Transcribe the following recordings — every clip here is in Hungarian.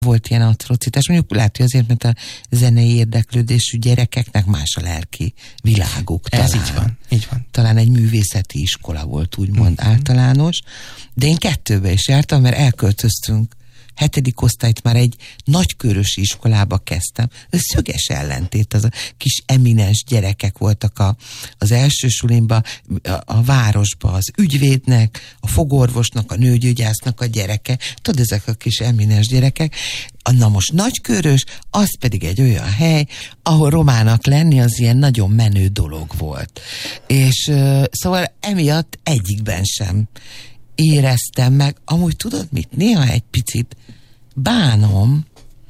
volt ilyen atrocitás. Mondjuk lehet, hogy azért, mert a zenei érdeklődésű gyerekeknek más a lelki világuk. Ez így van. Talán egy művészeti iskola volt, úgymond általános. De én 2-be is jártam, mert elköltöztünk. 7. osztályt már egy nagykörösi iskolába kezdtem. Ez szöges ellentét, az a kis eminens gyerekek voltak az első sulimba, a városba, az ügyvédnek, a fogorvosnak, a nőgyógyásznak a gyereke. Tudod, ezek a kis eminens gyerekek. Na most Nagykörös, az pedig egy olyan hely, ahol romának lenni az ilyen nagyon menő dolog volt. És szóval emiatt egyikben sem éreztem meg. Amúgy tudod mit? Néha egy picit bánom,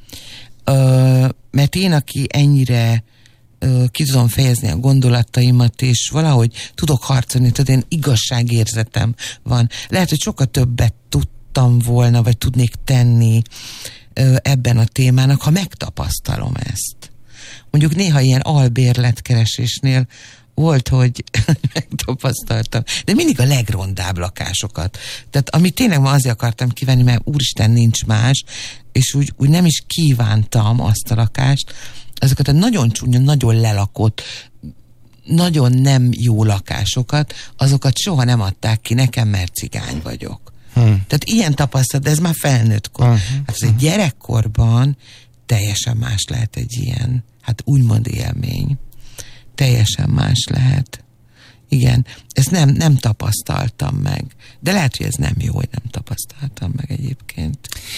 mert én, aki ennyire ki tudom fejezni a gondolataimat, és valahogy tudok harcolni, tudod, én igazságérzetem van. Lehet, hogy sokkal többet tudtam volna, vagy tudnék tenni ebben a témának, ha megtapasztalom ezt. Mondjuk néha ilyen albérletkeresésnél volt, hogy megtapasztaltam. De mindig a legrondább lakásokat. Tehát amit tényleg ma azért akartam kivenni, mert úristen nincs más, és úgy nem is kívántam azt a lakást, azokat a nagyon csúnya, nagyon lelakott, nagyon nem jó lakásokat, azokat soha nem adták ki nekem, mert cigány vagyok. Tehát ilyen tapasztalat, de ez már felnőtt kor. Hát az egy gyerekkorban teljesen más lehet egy ilyen, hát úgymond élmény. Teljesen más lehet. Igen, ezt nem tapasztaltam meg. De lehet, hogy ez nem jó, hogy nem tapasztaltam meg egyébként.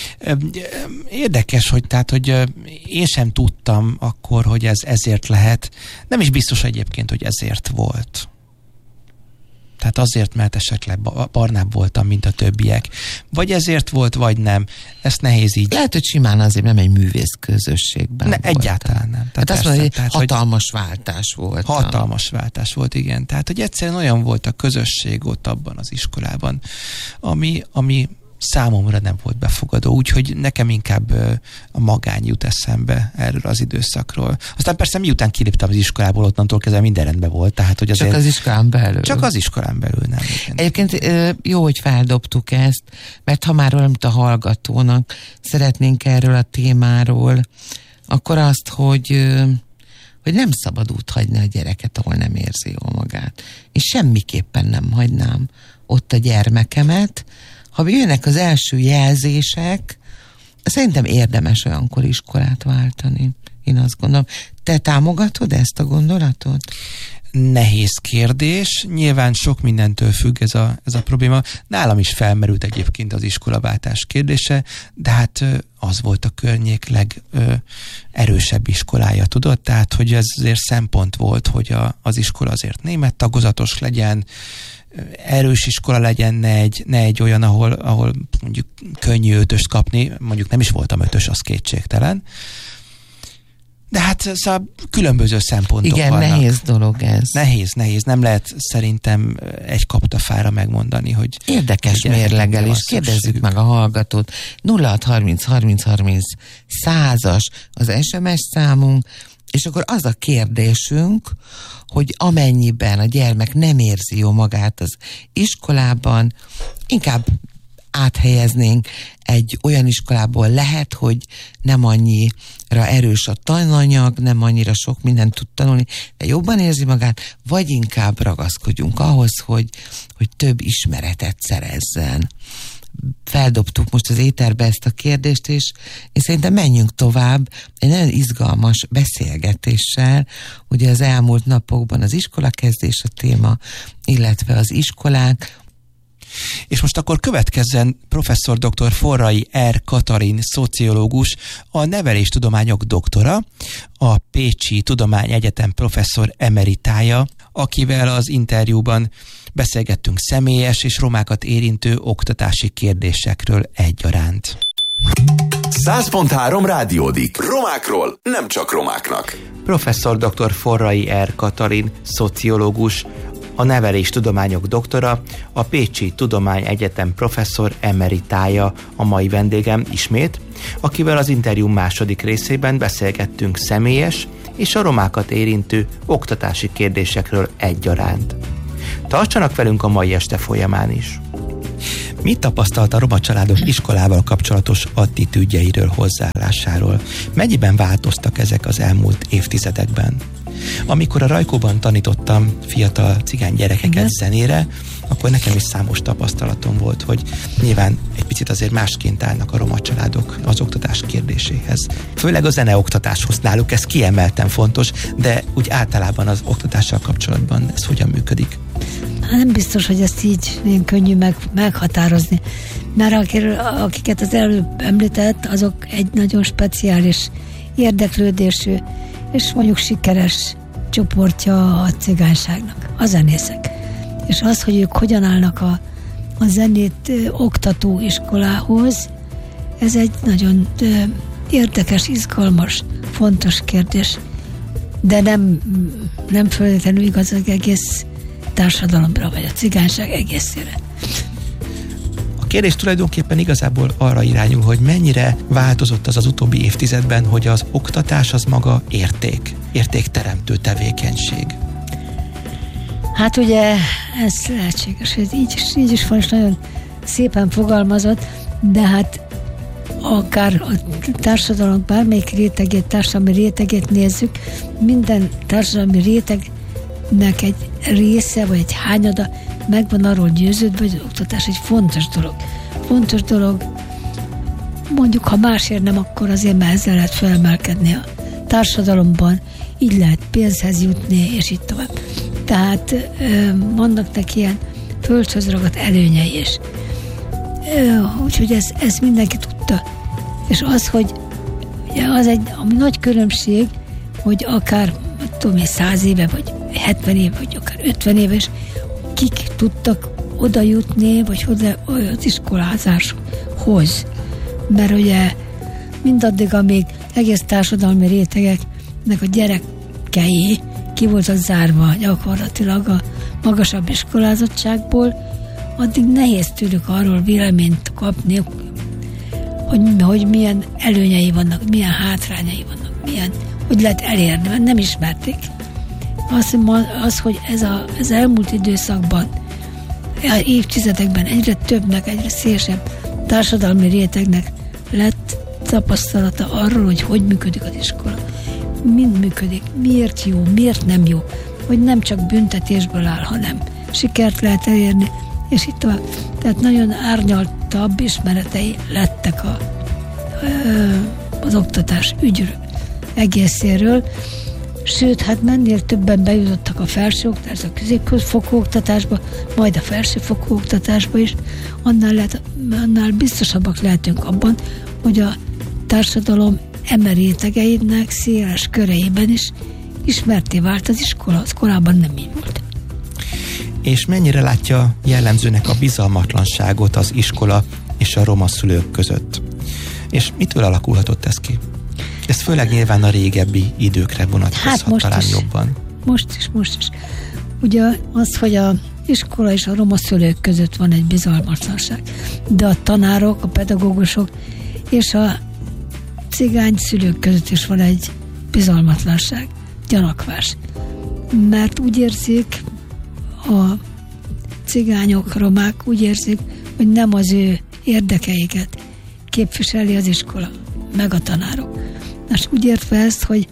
Érdekes, hogy én sem tudtam akkor, hogy ez ezért lehet. Nem is biztos egyébként, hogy ezért volt. Tehát azért, mert esetleg barnább voltam, mint a többiek. Vagy ezért volt, vagy nem. Ezt nehéz így. Lehet, hogy simán azért nem egy művész közösségben voltam. Egyáltalán nem. Tehát azt mondja, hogy hatalmas váltás volt. Hatalmas váltás volt, igen. Tehát, hogy egyszerűen olyan volt a közösség ott abban az iskolában, ami számomra nem volt befogadó, úgyhogy nekem inkább a magány jut eszembe erről az időszakról. Aztán persze miután kiléptem az iskolából, ottantól kezdve minden rendben volt. Tehát, hogy azért csak az iskolán belül. Csak az iskolán belül, nem. Igen. Egyébként jó, hogy feldobtuk ezt, mert ha már valamit a hallgatónak szeretnénk erről a témáról, akkor azt, hogy nem szabad út hagyni a gyereket, ahol nem érzi jól magát. És semmiképpen nem hagynám ott a gyermekemet. Ha jönnek az első jelzések, szerintem érdemes olyankor iskolát váltani. Én azt gondolom. Te támogatod ezt a gondolatot? Nehéz kérdés. Nyilván sok mindentől függ ez a probléma. Nálam is felmerült egyébként az iskolaváltás kérdése, de hát az volt a környék legerősebb iskolája, tudod? Tehát, hogy ez azért szempont volt, hogy az iskola azért német tagozatos legyen, erős iskola legyen, ne egy olyan, ahol mondjuk könnyű 5-öst kapni, mondjuk nem is voltam 5-ös, az kétségtelen. De hát szóval különböző szempontok vannak. Igen, nehéz dolog ez. Nehéz. Nem lehet szerintem egy kaptafára megmondani, hogy... Érdekes mérlegelés. Kérdezzük meg a hallgatót. 0630 100-as az SMS számunk, és akkor az a kérdésünk, hogy amennyiben a gyermek nem érzi jó magát az iskolában, inkább áthelyeznénk egy olyan iskolából, lehet, hogy nem annyira erős a tananyag, nem annyira sok mindent tud tanulni, de jobban érzi magát, vagy inkább ragaszkodjunk ahhoz, hogy több ismeretet szerezzen. Feldobtuk most az éterbe ezt a kérdést, és szerintem menjünk tovább egy nagyon izgalmas beszélgetéssel. Ugye az elmúlt napokban az iskolakezdés a téma, illetve az iskolák. És most akkor következzen professzor dr. Forrai R. Katalin szociológus, a neveléstudományok doktora, a Pécsi Tudományegyetem professzor emeritája, akivel az interjúban beszélgettünk személyes és romákat érintő oktatási kérdésekről egyaránt. 100.3 Rádiódik. Romákról, nem csak romáknak. Professzor dr. Forrai R. Katalin szociológus, a neveléstudományok doktora, a Pécsi Tudományegyetem professzor emeritája a mai vendégem ismét, akivel az interjú második részében beszélgettünk személyes és a romákat érintő oktatási kérdésekről egyaránt. Tartsanak velünk a mai este folyamán is! Mit tapasztalt a roma családok iskolával kapcsolatos attitűdjeiről, hozzáállásáról? Mennyiben változtak ezek az elmúlt évtizedekben? Amikor a Rajkóban tanítottam fiatal cigány gyerekeket zenére, akkor nekem is számos tapasztalatom volt, hogy nyilván egy picit azért másként állnak a roma családok az oktatás kérdéséhez. Főleg a zeneoktatáshoz náluk ez kiemelten fontos, de úgy általában az oktatással kapcsolatban ez hogyan működik? Nem biztos, hogy ezt így ilyen könnyű meghatározni, mert akiket az előbb említett, azok egy nagyon speciális érdeklődésű és mondjuk sikeres csoportja a cigányságnak, a zenészek. És az, hogy ők hogyan állnak a zenét oktató iskolához, ez egy nagyon érdekes, izgalmas, fontos kérdés, de nem feltétlenül igaz az egész társadalomra, vagy a cigányság egészére. A kérdés tulajdonképpen igazából arra irányul, hogy mennyire változott az utóbbi évtizedben, hogy az oktatás az maga értékteremtő tevékenység. Hát ugye ez lehetséges, hogy így is van, és nagyon szépen fogalmazott, de hát akár a társadalom bármelyik rétegét, társadalmi rétegét nézzük, minden társadalmi rétegnek egy része, vagy egy hányada megvan arról győződve, hogy az oktatás egy fontos dolog. Fontos dolog, mondjuk, ha másért nem, akkor azért már ezzel lehet felemelkedni a társadalomban, így lehet pénzhez jutni, és így tovább. Tehát vannak neki ilyen földhöz ragadt előnyei is. Úgyhogy ez mindenki tudta. És az, hogy az egy nagy különbség, hogy akár 100 éve, vagy 70 éve, vagy akár 50 éves, kik tudtak oda jutni, vagy az iskolázáshoz. Mert ugye mindaddig, amíg egész társadalmi rétegeknek a gyerekei ki voltak zárva gyakorlatilag a magasabb iskolázottságból, addig nehéz tőlük arról véleményt kapni, hogy milyen előnyei vannak, milyen hátrányai vannak, hogy lehet elérni, mert nem ismerték. Az, hogy ez elmúlt időszakban, évtizedekben egyre többnek, egyre szélesebb társadalmi rétegnek lett tapasztalata arról, hogy működik az iskola. Mind működik, miért jó, miért nem jó, hogy nem csak büntetésből áll, hanem sikert lehet elérni, és itt tovább. Tehát nagyon árnyaltabb ismeretei lettek az oktatás ügy egészéről. Sőt, hát mennél többen bejutottak a felsőoktatásba, a középfokú oktatásba, majd a felsőfokú oktatásba is, annál biztosabbak lehetünk abban, hogy a társadalom eme rétegeinek széles köreiben is ismerté vált az iskola, az korábban nem így volt. És mennyire látja jellemzőnek a bizalmatlanságot az iskola és a roma szülők között? És mitől alakulhatott ez ki? Ez főleg nyilván a régebbi időkre vonatkozhat, talán jobban. Most is. Ugye az, hogy a iskola és a roma szülők között van egy bizalmatlanság, de a tanárok, a pedagógusok és a cigány szülők között is van egy bizalmatlanság, gyanakvás. Mert úgy érzik a cigányok, romák, úgy érzik, hogy nem az ő érdekeiket képviseli az iskola, meg a tanárok. És úgy értve ezt, hogy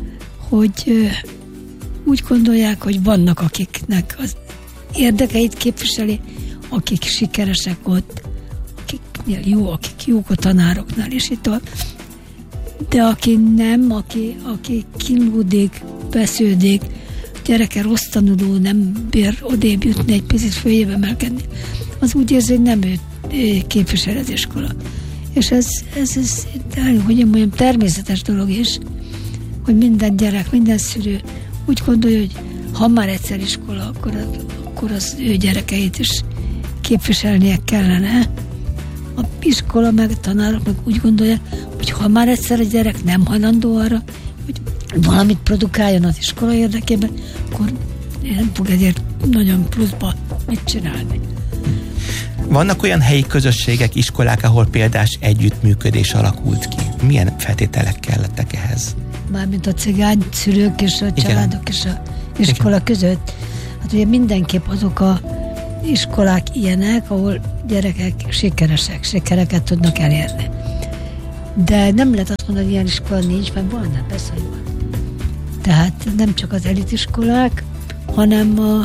úgy gondolják, hogy vannak, akiknek az érdekeit képviseli, akik sikeresek ott, akiknél jó, akik jók a tanároknál, és itt tovább. De aki nem, aki kínlódik, vesződik, gyereke rossz tanuló, nem bír odébb jutni, egy picit följébe emelkedni, az úgy érzi, hogy nem őt képvisel az iskola. És ez hogy én mondjam, természetes dolog is, hogy minden gyerek, minden szülő úgy gondolja, hogy ha már egyszer iskola, akkor az ő gyerekeit is képviselnie kellene. A iskola meg a tanárok meg úgy gondolják, hogy ha már egyszer a gyerek nem hajlandó arra, hogy valamit produkáljon az iskola érdekében, akkor nem fog ezért nagyon pluszba mit csinálni. Vannak olyan helyi közösségek, iskolák, ahol példás együttműködés alakult ki? Milyen feltételek kellettek ehhez? Mármint a cigány szülők és a családok és a iskola között. Hát ugye mindenképp azok a iskolák ilyenek, ahol gyerekek sikeresek, sikereket tudnak elérni. De nem lehet azt mondani, hogy ilyen iskola nincs, mert van, nem, persze, hogy van. Tehát nem csak az elitiskolák, hanem a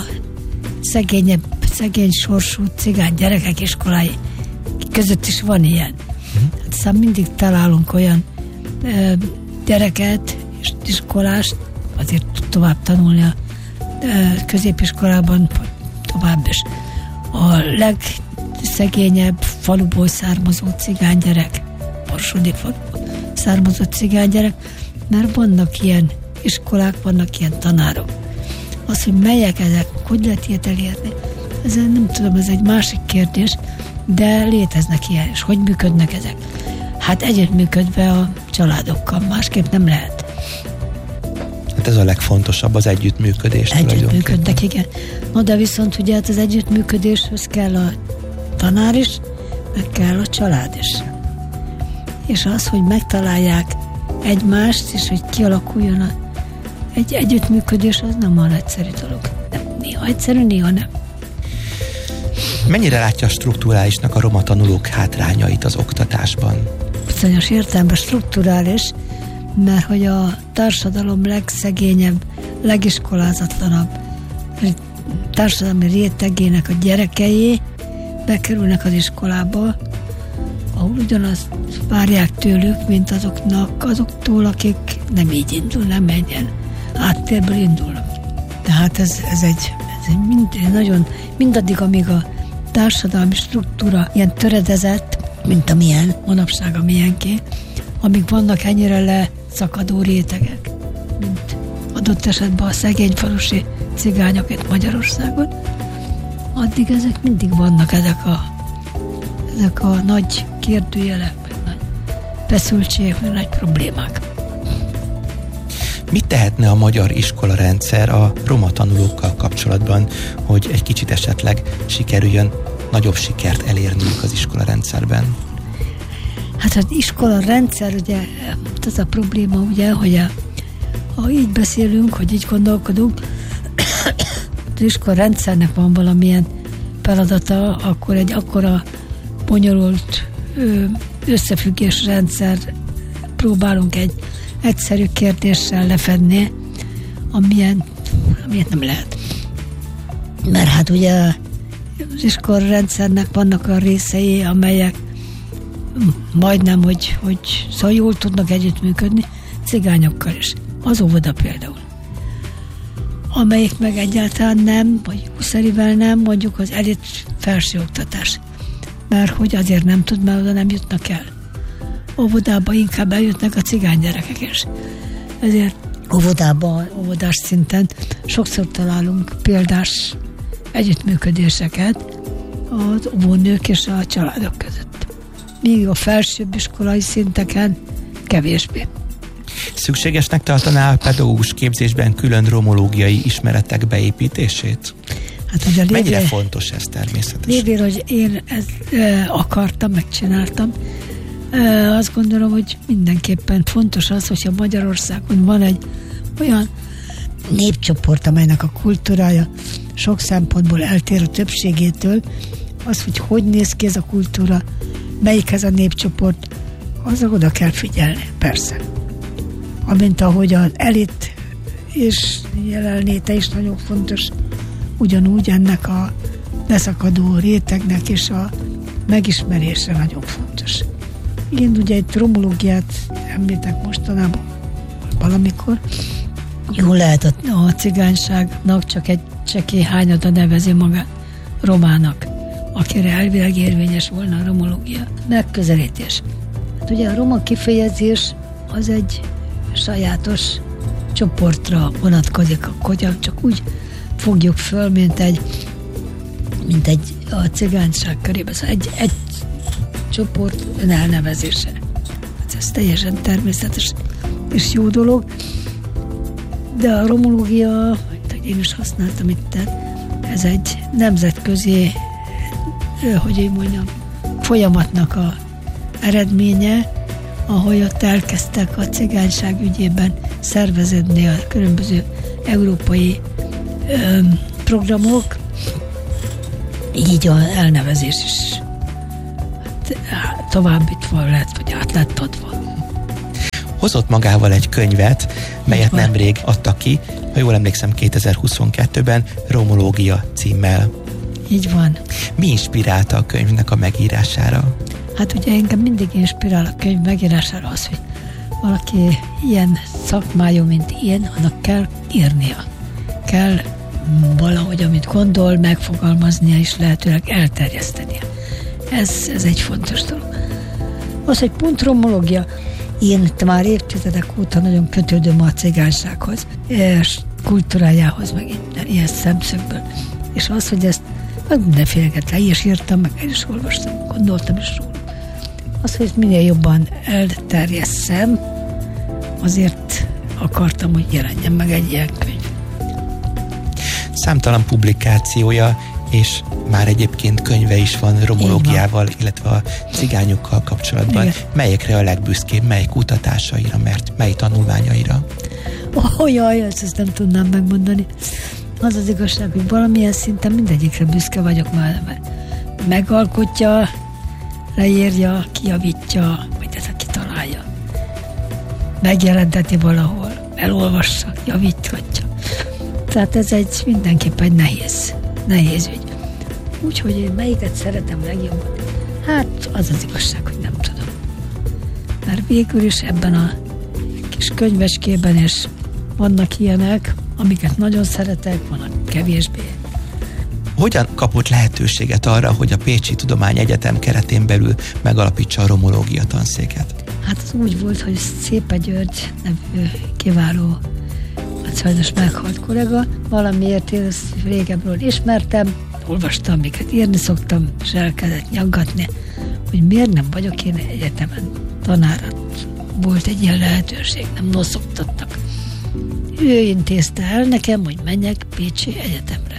szegény sorsú cigány gyerekek iskolái között is van ilyen. Hát szóval mindig találunk olyan gyereket és iskolást, azért tovább tanulni a középiskolában, tovább is. A legszegényebb faluból származó cigánygyerek, Borsodi faluból származó cigánygyerek, mert vannak ilyen iskolák, vannak ilyen tanárok. Az, hogy melyek ezek, hogy lehet ilyet elérni, ez nem tudom, ez egy másik kérdés, de léteznek ilyen, és hogy működnek ezek? Hát együttműködve a családokkal, másképp nem lehet. Hát ez a legfontosabb, az együttműködés. Együttműködnek, igen. No, de viszont ugye hát az együttműködéshez kell a tanár is, meg kell a család is. És az, hogy megtalálják egymást, és hogy kialakuljon egy együttműködés, az nem olyan egyszerű dolog. Néha egyszerű, néha nem. Mennyire látja strukturálisnak a roma tanulók hátrányait az oktatásban? Bizonyos értelemben strukturális, mert hogy a társadalom legszegényebb, legiskolázatlanabb társadalmi rétegének a gyerekei bekerülnek az iskolába, ahol ugyanazt várják tőlük, mint azoktól, akik nem így indul, nem egyen áttérből indulnak. Tehát ez egy nagyon, mindaddig, amíg a társadalmi struktúra ilyen töredezett, mint amilyen manapság, amilyenké, amíg vannak ennyire leszakadó rétegek, mint adott esetben a szegény falusi cigányok itt Magyarországon, addig ezek mindig vannak, ezek a nagy kérdőjelek, meg nagy feszültségek, meg nagy problémák. Mit tehetne a magyar iskolarendszer a roma tanulókkal kapcsolatban, hogy egy kicsit esetleg sikerüljön nagyobb sikert elérniük az iskolarendszerben? Hát az iskolarendszer, ugye, az a probléma, ugye, hogy ha így beszélünk, hogy így gondolkodunk, az iskolarendszernek van valamilyen feladata, akkor egy akkora bonyolult összefüggésrendszer próbálunk egy egyszerű kérdéssel lefedni, amilyet nem lehet. Mert hát ugye az iskolarendszernek vannak a részei, amelyek majdnem, hogy szóval jól tudnak együttműködni cigányokkal is. Az óvoda például. Amelyik meg egyáltalán nem, vagy úszerivel nem, mondjuk az elit felsőoktatás. Mert hogy azért nem tud, mert oda nem jutnak el. Óvodába inkább eljutnak a cigány gyerekek is. Ezért óvodás szinten sokszor találunk példás együttműködéseket az óvónők és a családok között. Míg a felsőbb iskolai szinteken kevésbé. Szükségesnek tartaná a pedagógus képzésben külön romológiai ismeretek beépítését? Hát, mennyire fontos ez természetesen? Lévén, hogy én ezt akartam, megcsináltam, azt gondolom, hogy mindenképpen fontos az, hogyha Magyarországon van egy olyan népcsoport, amelynek a kultúrája sok szempontból eltér a többségétől, az, hogy néz ki ez a kultúra, melyik ez a népcsoport, azra oda kell figyelni, persze. Amint ahogy az elit és jelenléte is nagyon fontos, ugyanúgy ennek a leszakadó rétegnek és a megismerése nagyon fontos. Én ugye egy romológiát említek mostanában valamikor. Jól lehet a cigányságnak csak egy csekély hányada nevezi magát romának, akire elvileg érvényes volna a romológia megközelítés. Hát ugye a roma kifejezés az egy sajátos csoportra vonatkozik, akkor csak úgy fogjuk föl, mint egy a cigányság körében. Szóval egy csoport önelnevezése. Ez teljesen természetes és jó dolog, de a romológia, én is használtam itt, ez egy nemzetközi, hogy én mondjam, folyamatnak a eredménye, ahogy ott elkezdtek a cigányság ügyében szerveződni a különböző európai programok, így az elnevezés is továbbítva lett, vagy át lett adva. Hozott magával egy könyvet, melyet nemrég adtak ki, ha jól emlékszem 2022-ben, Romológia címmel. Így van. Mi inspirálta a könyvnek a megírására? Hát ugye engem mindig inspirál a könyv megírására az, hogy valaki ilyen szakmájú, mint én, annak kell írnia. Kell valahogy, amit gondol, megfogalmaznia és lehetőleg elterjesztenie. Ez egy fontos dolog. Az, hogy pont romológia, én már évtizedek óta nagyon kötődöm a cigánysághoz, és kultúrájához, meg ilyen szemszögből. És az, hogy ezt mindenféleket le is írtam, meg el is olvastam, gondoltam is róla. Az, hogy minél jobban elterjesszem, azért akartam, hogy jelenjen meg egy ilyen könyv. Számtalan publikációja, és már egyébként könyve is van romológiával, illetve a cigányokkal kapcsolatban. Igen. Melyekre a legbüszkébb, mely kutatásaira, mely tanulmányaira? Jaj, ezt nem tudnám megmondani. Az az igazság, hogy valamilyen szinten mindegyikre büszke vagyok már, mert megalkotja, leírja, kijavítja, vagy ez a kitalálja. Megjelenteti valahol, elolvassa, javítgatja. Tehát ez mindenképpen nehéz ügy. Úgyhogy én melyiket szeretem legjobban? Hát az az igazság, hogy nem tudom. Mert végül is ebben a kis könyveskében is vannak ilyenek, amiket nagyon szeretek, vannak kevésbé. Hogyan kapott lehetőséget arra, hogy a Pécsi Tudományegyetem keretén belül megalapítsa a romológia tanszéket? Hát az úgy volt, hogy Szépe György nevű kiváló, sajnos meghalt kollega, valamiért én ezt régebről ismertem, olvastam, amiket írni szoktam, és elkezdett nyaggatni, hogy miért nem vagyok én egyetemen tanára. Volt egy ilyen lehetőség, nem noszoktattak. Ő intézte el nekem, hogy menjek Pécsi Egyetemre.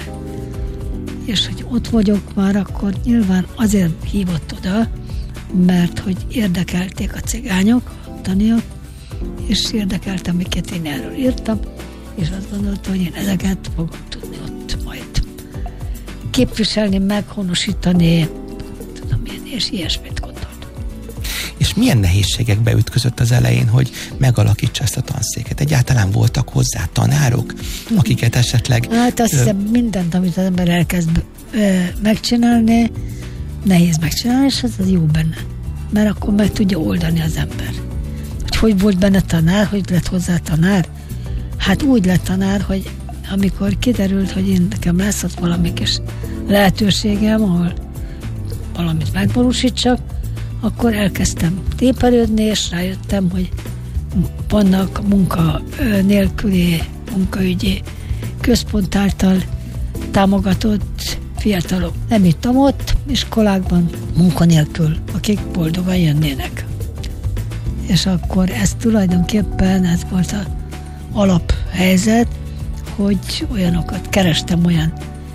És hogy ott vagyok már, akkor nyilván azért hívott oda, mert hogy érdekelték a cigányok, a taniak, és érdekeltem, amiket én erről írtam, és azt gondoltam, hogy én ezeket fogom tudni ott majd képviselni, meghonosítani, tudom én, és ilyesmit gondoltam. És milyen nehézségekbe ütközött az elején, hogy megalakítsa ezt a tanszéket? Egyáltalán voltak hozzá tanárok, akiket esetleg... Hát azt hiszem, mindent, amit az ember elkezd megcsinálni, nehéz megcsinálni, és az jó benne. Mert akkor meg tudja oldani az ember. Hogy volt benne tanár, hogy lett hozzá tanár? Hát úgy lett tanár, hogy amikor kiderült, hogy én nekem lesz ott valami kis lehetőségem, ahol valamit megvalósítsak, akkor elkezdtem tépelődni, és rájöttem, hogy vannak munka nélküli, munkaügyi központ által támogatott fiatalok. Nem ittam ott, iskolákban munkanélkül, akik boldogan jönnének. És akkor ez tulajdonképpen, ez volt az alaphelyzet, hogy olyanokat kerestem, olyan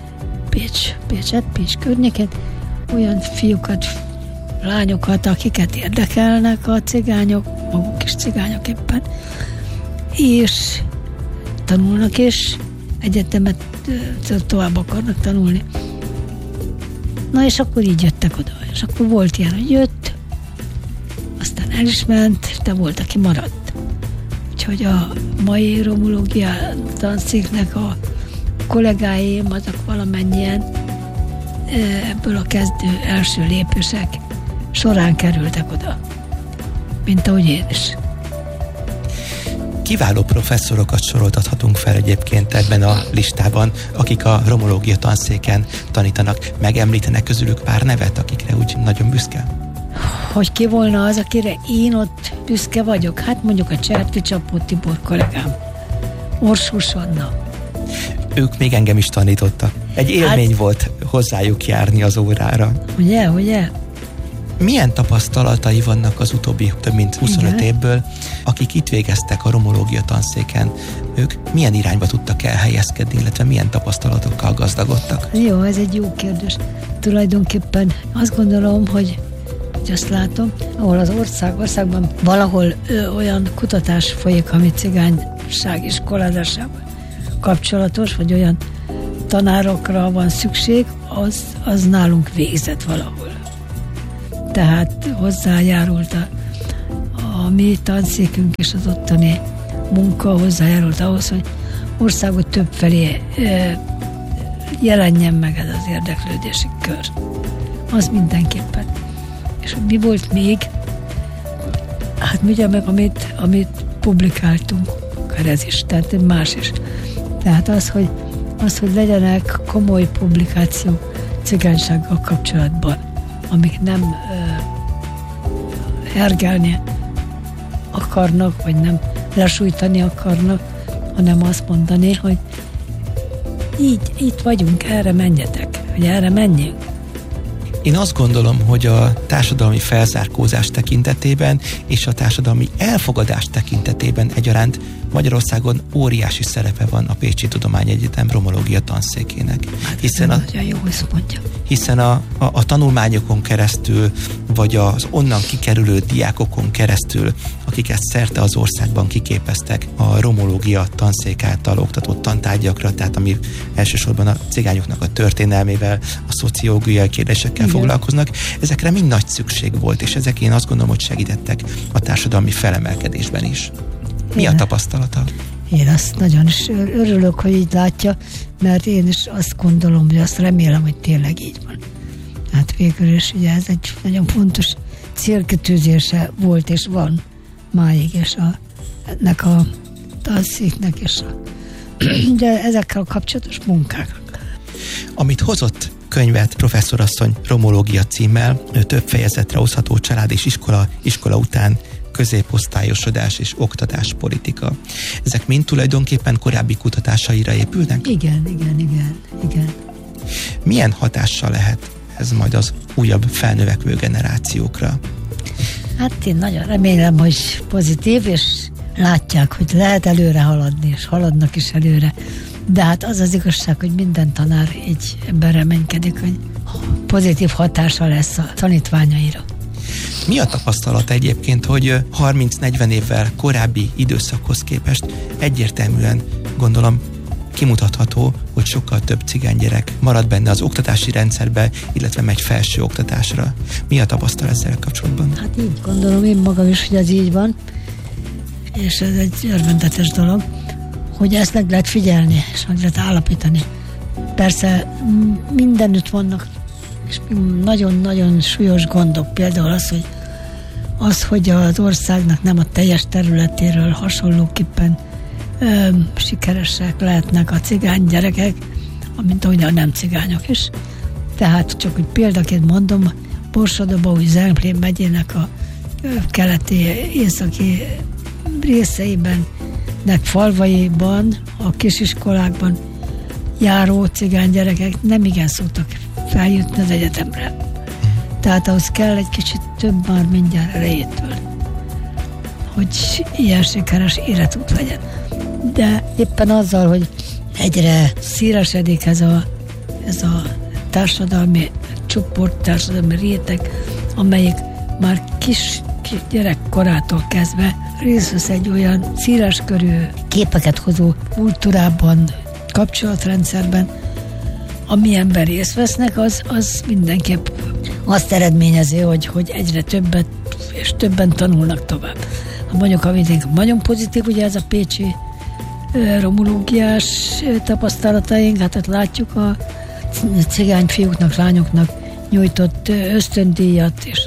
Pécs környékét, olyan fiúkat, lányokat, akiket érdekelnek a cigányok, maguk is cigányok éppen, és tanulnak is, egyetemet tovább akarnak tanulni. Na és akkor így jöttek oda. És akkor volt ilyen, hogy jött, aztán el is ment, de volt, aki maradt. Úgyhogy a mai romológia tanszéknek a kollégáim, azok valamennyien ebből a kezdő első lépések során kerültek oda, mint ahogy én is. Kiváló professzorokat soroltathatunk fel egyébként ebben a listában, akik a romológia tanszéken tanítanak. Megemlítenek közülük pár nevet, akikre úgy nagyon büszke? Hogy ki volna az, akire én ott büszke vagyok? Hát mondjuk a Cserti Csapó Tibor kollégám, Orsós Anna. Ők még engem is tanítottak. Egy élmény volt hozzájuk járni az órára. Ugye? Milyen tapasztalatai vannak az utóbbi több mint 25 évből, akik itt végeztek a romológia tanszéken? Ők milyen irányba tudtak elhelyezkedni, illetve milyen tapasztalatokkal gazdagodtak? Jó, ez egy jó kérdés. Tulajdonképpen azt gondolom, hogy azt látom, ahol az országban valahol olyan kutatás folyik, ami cigányság iskolázásával kapcsolatos, vagy olyan tanárokra van szükség, az nálunk végzett valahol. Tehát hozzájárult a mi tanszékünk és az ottani munka hozzájárult ahhoz, hogy országot többfelé jelenjen meg ez az érdeklődési kör. Az mindenképpen. És mi volt még? Hát ugye meg, amit publikáltunk, akár ez is, tehát más is. Tehát az, hogy legyenek komoly publikációk cigánysággal kapcsolatban, amik nem hergelni akarnak, vagy nem lesújtani akarnak, hanem azt mondani, hogy itt vagyunk, erre menjetek, hogy erre menjünk. Én azt gondolom, hogy a társadalmi felzárkózás tekintetében és a társadalmi elfogadás tekintetében egyaránt Magyarországon óriási szerepe van a Pécsi Tudományegyetem romológia tanszékének. Hiszen a tanulmányokon keresztül, vagy az onnan kikerülő diákokon keresztül, akiket szerte az országban kiképeztek a romológia tanszék által oktatott tantárgyakra, tehát ami elsősorban a cigányoknak a történelmével, a szociológiai kérdésekkel foglalkoznak, ezekre mind nagy szükség volt, és ezek én azt gondolom, hogy segítettek a társadalmi felemelkedésben is. Mi a tapasztalata? Én azt nagyon is örülök, hogy így látja, mert én is azt gondolom, hogy azt remélem, hogy tényleg így van. Hát végül is ugye ez egy nagyon fontos célkitűzése volt és van máig, és ennek a tanszéknek és de ezekkel a kapcsolatos munkák. Amit hozott könyvet professzorasszony romológia címmel, több fejezetre osztható család és iskola után középosztályosodás és oktatáspolitika. Ezek mind tulajdonképpen korábbi kutatásaira épülnek? Igen. Milyen hatással lehet ez majd az újabb felnövekvő generációkra? Hát én nagyon remélem, hogy pozitív, és látják, hogy lehet előre haladni, és haladnak is előre. De hát az az igazság, hogy minden tanár így ebben reménykedik, hogy pozitív hatása lesz a tanítványaira. Mi a tapasztalat egyébként, hogy 30-40 évvel korábbi időszakhoz képest egyértelműen, gondolom, kimutatható, hogy sokkal több cigánygyerek marad benne az oktatási rendszerbe, illetve megy felső oktatásra. Mi a tapasztalat ezzel kapcsolatban? Hát így gondolom én magam is, hogy ez így van, és ez egy örvendetes dolog, hogy ezt meg lehet figyelni, és meg lehet állapítani. Persze mindenütt vannak és nagyon-nagyon súlyos gondok. Például az, hogy az országnak nem a teljes területéről hasonlóképpen sikeresek lehetnek a cigány gyerekek, mint ahogy a nem cigányok is. Tehát csak hogy példaként mondom, Borsod-Abaúj-Zemplén megyének a keleti, északi részeiben, falvaiban, a kisiskolákban járó cigány gyerekek nem igen szoktak feljutni az egyetemre. Tehát ahhoz kell egy kicsit több már mindjárt elejétől, hogy ilyen sikeres életút legyen. De éppen azzal, hogy egyre szélesedik ez a társadalmi csoport, társadalmi réteg, amelyik már kis gyerekkorától kezdve részt vesz egy olyan széleskörű képeket hozó kultúrában, kapcsolatrendszerben, amilyenben részt vesznek, az mindenképp azt eredményezi, hogy egyre többet és többen tanulnak tovább. Mondjuk, amit nagyon pozitív, ugye ez a pécsi romológiás tapasztalataink, hát látjuk a cigány fiúknak, lányoknak nyújtott ösztöndíjat és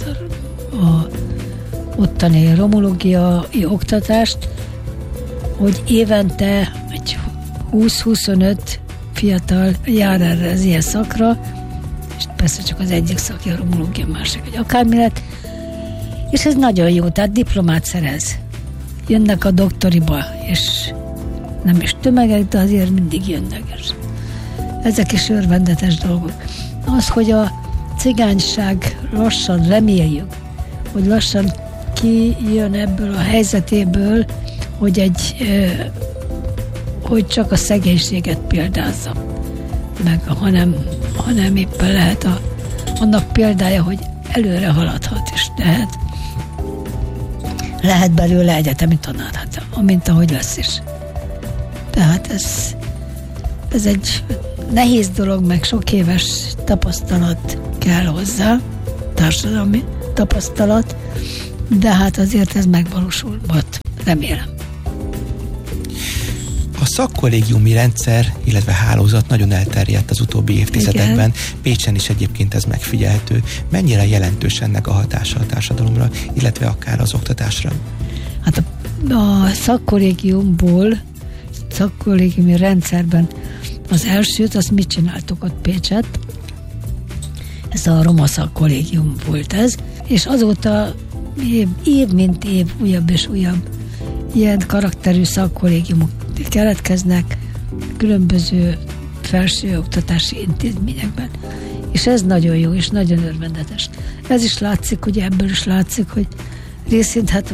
a ottani romológiai oktatást, hogy évente egy 20-25 fiatal jár erre az ilyen szakra, és persze csak az egyik szakja a romológia, másik, hogy akármi lett, és ez nagyon jó, tehát diplomát szerez. Jönnek a doktoriba, és nem is tömegek, de azért mindig jönnek. És ezek is örvendetes dolgok. Az, hogy a cigányság lassan, reméljük, hogy lassan kijön ebből a helyzetéből, hogy hogy csak a szegénységet példázza meg, hanem éppen lehet annak példája, hogy előre haladhat is, tehát lehet belőle egyetemi tanár, amint ahogy lesz is. Tehát ez egy nehéz dolog, meg sok éves tapasztalat kell hozzá, társadalmi tapasztalat, de hát azért ez megvalósulhat, remélem. A szakkollégiumi rendszer, illetve hálózat nagyon elterjedt az utóbbi évtizedekben. Igen. Pécsen is egyébként ez megfigyelhető. Mennyire jelentős ennek a hatása a társadalomra, illetve akár az oktatásra? Hát a szakkollégiumi rendszerben az elsőt, azt mit csináltuk ott Pécset? Ez a roma szakkollégium volt ez, és azóta év mint év újabb és újabb ilyen karakterű szakkollégiumok keletkeznek különböző felsőoktatási intézményekben. És ez nagyon jó, és nagyon örvendetes. Ez is látszik, ugye ebből is látszik, hogy részint hát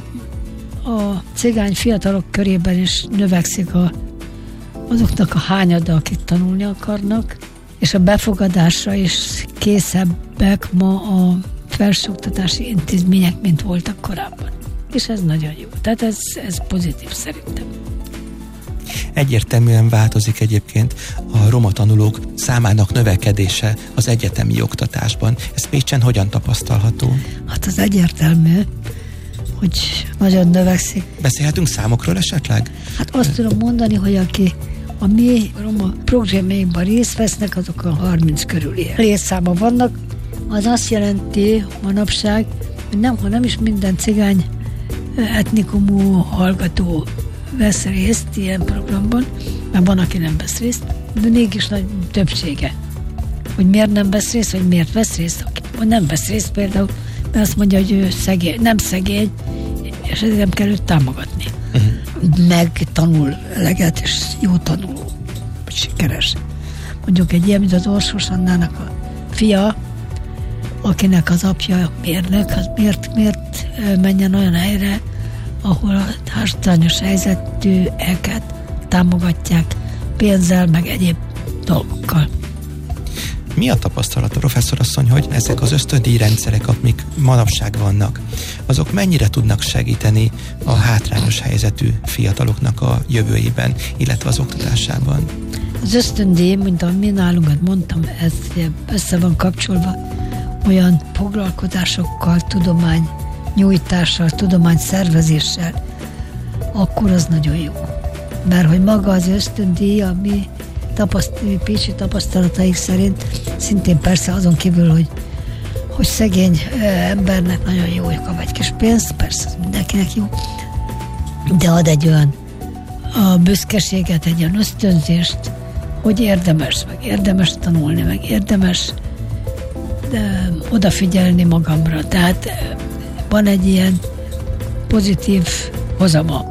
a cigány fiatalok körében is növekszik azoknak a hányada, akik tanulni akarnak, és a befogadásra is készebbek ma a felsőoktatási intézmények, mint voltak korábban. És ez nagyon jó. Tehát ez pozitív szerintem. Egyértelműen változik egyébként a roma tanulók számának növekedése az egyetemi oktatásban. Ez Pécsen hogyan tapasztalható? Hát az egyértelmű, hogy nagyon növekszik. Beszélhetünk számokról esetleg? Hát azt tudom mondani, hogy aki a mi roma programjainkban részt vesznek, azok a 30 körüli létszáma vannak. Az azt jelenti manapság, hogy ha nem is minden cigány etnikumú hallgató vesz részt ilyen programban, mert van, aki nem vesz részt, de mégis nagy többsége. Hogy miért nem vesz részt, vagy miért vesz részt, aki nem vesz részt például, mert azt mondja, hogy ő nem szegény, és ezért nem kell őt támogatni. Meg tanul eleget, és jó tanuló, sikeres. Mondjuk egy ilyen, mint az Orsos Annának a fia, akinek az apja mérnök, az miért menjen olyan helyre, ahol a hátrányos helyzetűeket támogatják pénzzel, meg egyéb dolgokkal. Mi a tapasztalata, professzorasszony, hogy ezek az ösztöndíj rendszerek, amik manapság vannak, azok mennyire tudnak segíteni a hátrányos helyzetű fiataloknak a jövőjében, illetve az oktatásában? Az ösztöndíj, mint ahogy mi nálunk mondtam, ez össze van kapcsolva olyan foglalkozásokkal, tudomány nyújtással, tudomány szervezéssel, akkor az nagyon jó. Mert hogy maga az ösztöndíj, a mi pécsi tapasztalataik szerint, szintén persze azon kívül, hogy szegény embernek nagyon jó, hogy kap egy kis pénzt, persze ez mindenkinek jó, de ad egy olyan a büszkeséget, egy olyan ösztönzést, hogy érdemes tanulni, meg érdemes odafigyelni magamra. Tehát van egy ilyen pozitív hozama.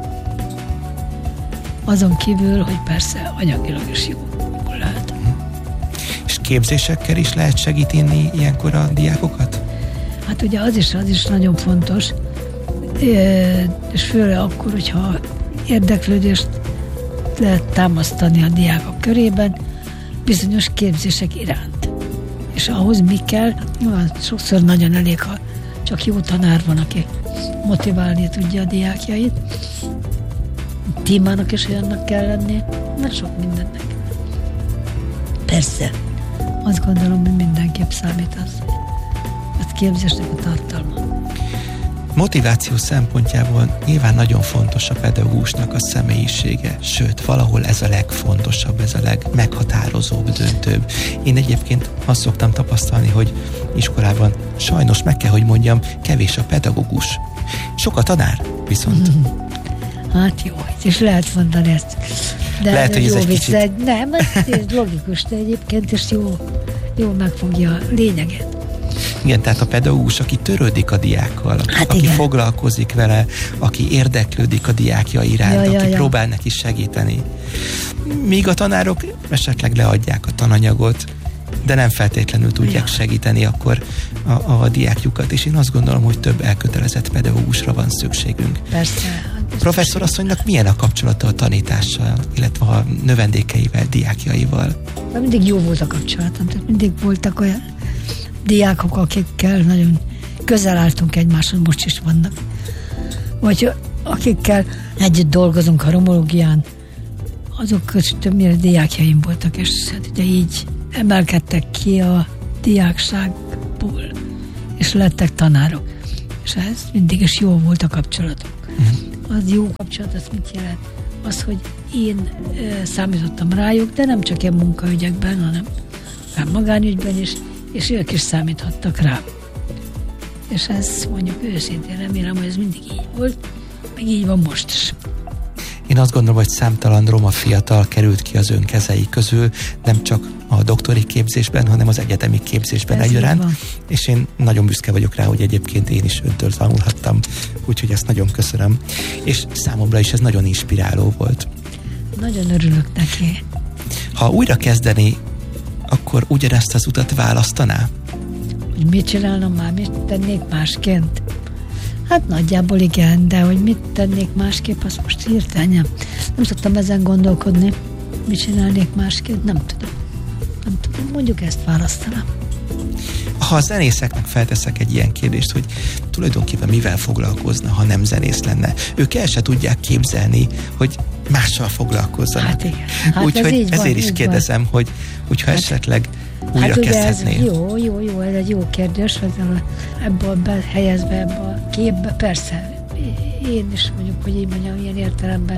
Azon kívül, hogy persze anyagilag is jó lehet. És képzésekkel is lehet segíteni ilyenkor a diákokat? Hát ugye az is nagyon fontos, és főleg akkor, hogyha érdeklődést lehet támasztani a diákok körében bizonyos képzések iránt. És ahhoz mi kell? Sokszor nagyon elég, ha csak jó tanár van, aki motiválni tudja a diákjait. Témának is olyannak kell lenni, mert sok mindennek. Persze, azt gondolom, hogy mindenképp számít az képzésnek a tartalma. Motiváció szempontjából nyilván nagyon fontos a pedagógusnak a személyisége, sőt, valahol ez a legfontosabb, ez a legmeghatározóbb, döntőbb. Én egyébként azt szoktam tapasztalni, hogy iskolában sajnos meg kell, hogy mondjam, kevés a pedagógus. Sok a tanár, viszont. Hát jó, és lehet mondani ezt. De lehet, hogy ez egy kicsit... Nem, ez logikus, de egyébként is jó megfogja a lényeget. Igen, tehát a pedagógus, aki törődik a diákkal, aki foglalkozik vele, aki érdeklődik a diákja iránt, aki próbál neki segíteni. Míg a tanárok esetleg leadják a tananyagot, de nem feltétlenül tudják segíteni akkor a diákjukat, és én azt gondolom, hogy több elkötelezett pedagógusra van szükségünk. Persze. Professzorasszonynak milyen a kapcsolata a tanítással, illetve a növendékeivel, diákjaival? Mindig jó volt a kapcsolatom, tehát mindig voltak olyan diákok, akikkel nagyon közel álltunk egymáshoz, most is vannak. Vagy akikkel együtt dolgozunk a romológián, azok többnyire diákjaim voltak, és hát ugye így emelkedtek ki a diákságból, és lettek tanárok. És ez mindig is jó volt a kapcsolatok. Az jó kapcsolat, az mit jelent? Az, hogy én számítottam rájuk, de nem csak ilyen munkaügyekben, hanem magánügyben is, és ők is számíthattak rá. És ez mondjuk őszintén remélem, hogy ez mindig így volt, meg így van most is. Én azt gondolom, hogy számtalan roma fiatal került ki az ön kezei közül, nem csak a doktori képzésben, hanem az egyetemi képzésben egyaránt. És én nagyon büszke vagyok rá, hogy egyébként én is öntől tanulhattam. Úgyhogy ezt nagyon köszönöm. És számomra is ez nagyon inspiráló volt. Nagyon örülök neki. Ha újra kezdeni, akkor ugyanezt az utat választaná? Hogy mit csinálnom már, mit tennék másként? Hát nagyjából igen, de hogy mit tennék másképp, azt most hirtelen nem szoktam ezen gondolkodni. Mit csinálnék másként, nem tudom. Mondjuk ezt választanám. Ha a zenészeknek felteszek egy ilyen kérdést, hogy tulajdonképpen mivel foglalkozna, ha nem zenész lenne, ők el se tudják képzelni, hogy mással foglalkozzanak. Hát igen. Hát úgyhogy ezért is kérdezem, hogy ha esetleg újra kezdhetné. Jó, ez egy jó kérdés, ebből behelyezve ebbe a képbe, persze. Én is mondjuk, hogy így mondjam, ilyen értelemben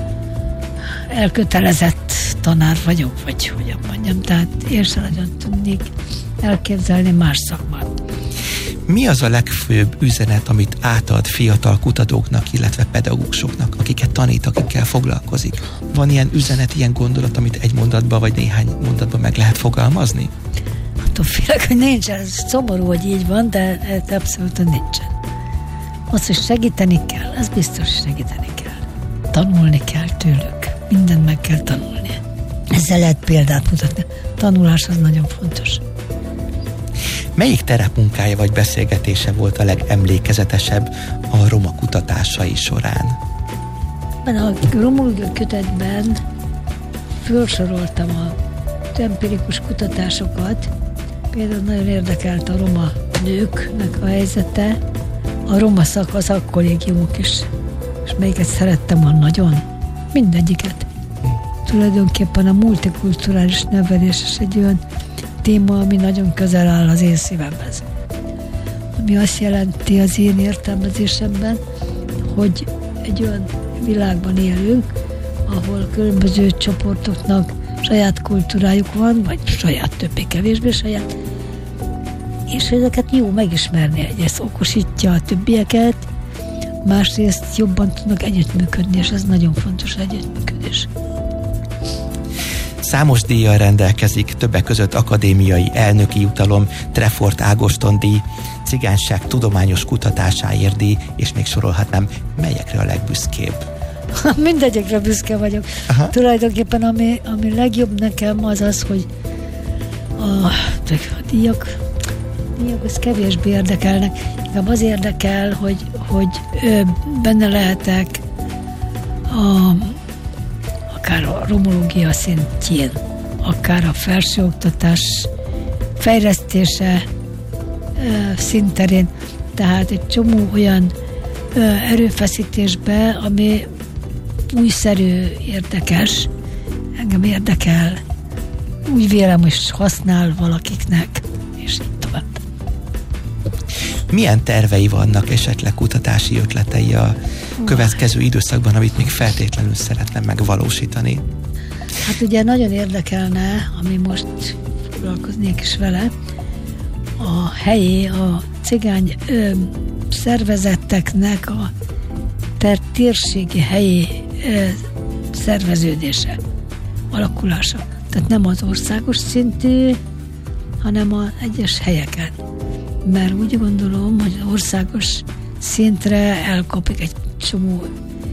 elkötelezett tanár vagyok, vagy hogyan mondjam, tehát én sem nagyon tudnék elképzelni más szakmát. Mi az a legfőbb üzenet, amit átad fiatal kutatóknak, illetve pedagógusoknak, akiket tanít, akikkel foglalkozik? Van ilyen üzenet, ilyen gondolat, amit egy mondatban vagy néhány mondatban meg lehet fogalmazni? Attól félek, hogy nincsen. Ez szomorú, hogy így van, de abszolút nincsen. Azt, hogy segíteni kell, ez biztos, segíteni kell. Tanulni kell tőlük. Mindent meg kell tanulni. Ezzel lehet példát mutatni. Tanulás az nagyon fontos. Melyik terepmunkája vagy beszélgetése volt a legemlékezetesebb a roma kutatásai során? A romológia kötetben felsoroltam az empirikus kutatásokat. Például nagyon érdekelt a roma nőknek a helyzete, a roma szakkollégiumok is. És melyiket szerettem volna nagyon? Mindegyiket. Tulajdonképpen a multikulturális nevelés is egy olyan téma, ami nagyon közel áll az én szívemhez. Ami azt jelenti az én értelmezésemben, hogy egy olyan világban élünk, ahol különböző csoportoknak saját kultúrájuk van, vagy saját, többé-kevésbé saját, és ezeket jó megismerni, ez okosítja a többieket, másrészt jobban tudnak együttműködni, és ez nagyon fontos együttműködés. Számos díjjal rendelkezik, többek között akadémiai elnöki jutalom, Trefort Ágoston díj, cigányság tudományos kutatásáért díj, és még sorolhatnám, melyekre a legbüszkébb? Mindegyikre büszke vagyok. Aha. Tulajdonképpen ami legjobb nekem az az, hogy a díjak az kevésbé érdekelnek. Inkább az érdekel, hogy benne lehetek akár a romológia szintjén, akár a felsőoktatás fejlesztése színterén. Tehát egy csomó olyan erőfeszítésbe, ami újszerű, érdekes, engem érdekel, úgy vélem, hogy használ valakiknek, és így tovább. Milyen tervei vannak, esetleg kutatási ötletei a következő időszakban, amit még feltétlenül szeretne megvalósítani? Hát ugye nagyon érdekelne, ami most foglalkoznék is vele, a helyi, a cigány szervezeteknek a térségi helyi szerveződése, alakulása. Tehát nem az országos szintű, hanem az egyes helyeken. Mert úgy gondolom, hogy országos szintre elkapik egy csomó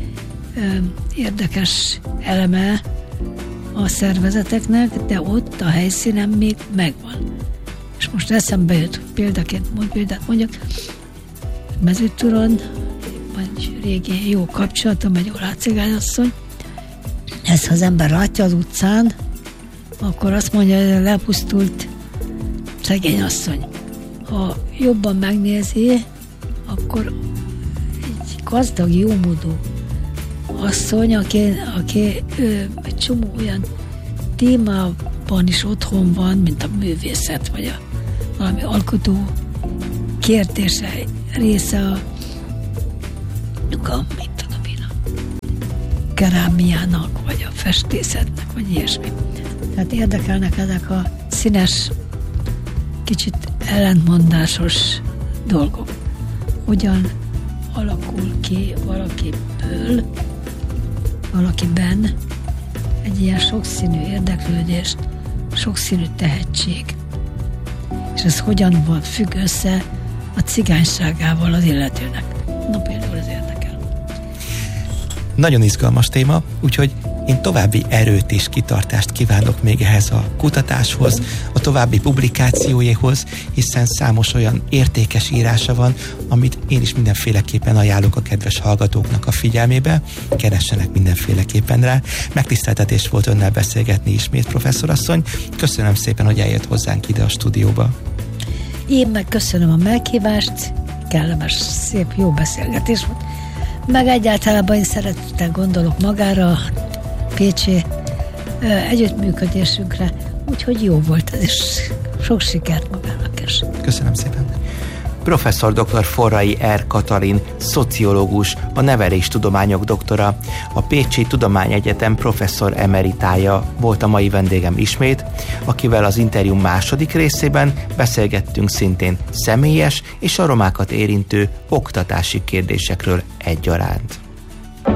érdekes eleme a szervezeteknek, de ott a helyszínen még megvan. És most eszembe jött példát mondjak, Mezőtúron egy régi jó kapcsolatom, egy oláh cigányasszony, ezt ha az ember látja az utcán, akkor azt mondja, hogy lepusztult szegény asszony. Ha jobban megnézi, akkor egy gazdag, jómódú asszony, aki egy csomó olyan témában is otthon van, mint a művészet, vagy valami alkotó kérdése része a kerámiának, vagy a festészetnek, vagy ilyesmi. Tehát érdekelnek ezek a színes, kicsit ellentmondásos dolgok. Hogyan alakul ki valakiben egy ilyen sokszínű érdeklődést, sokszínű tehetség. És ez hogyan van függ össze a cigányságával az illetőnek. Na például ez érdekel. Nagyon izgalmas téma, úgyhogy én további erőt és kitartást kívánok még ehhez a kutatáshoz, a további publikációéhoz, hiszen számos olyan értékes írása van, amit én is mindenféleképpen ajánlok a kedves hallgatóknak a figyelmébe, keressenek mindenféleképpen rá. Megtiszteltetés volt önnel beszélgetni ismét, professzorasszony. Köszönöm szépen, hogy eljött hozzánk ide a stúdióba. Én meg köszönöm a meghívást, kellemes, szép, jó beszélgetés volt. Meg egyáltalában én szeretettel gondolok magára, a pécsi együttműködésünkre, úgyhogy jó volt ez, és sok sikert magának is. Köszönöm szépen. Professzor dr. Forrai R. Katalin, szociológus, a neveléstudományok doktora, a Pécsi Tudományegyetem professzor emeritája volt a mai vendégem ismét, akivel az interjú második részében beszélgettünk szintén személyes és a romákat érintő oktatási kérdésekről egyaránt.